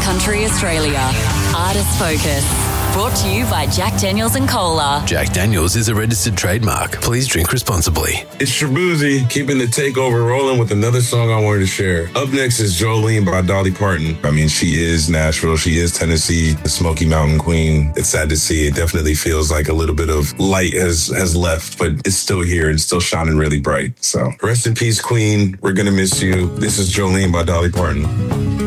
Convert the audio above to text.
Country Australia. Artist Focus. Brought to you by Jack Daniels and Cola. Jack Daniels is a registered trademark. Please drink responsibly. It's Shabuzi keeping the takeover rolling with another song I wanted to share. Up next is Jolene by Dolly Parton. I mean, she is Nashville. She is Tennessee, the Smoky Mountain Queen. It's sad to see. It definitely feels like a little bit of light has left, but it's still here and still shining really bright. So rest in peace, Queen. We're going to miss you. This is Jolene by Dolly Parton.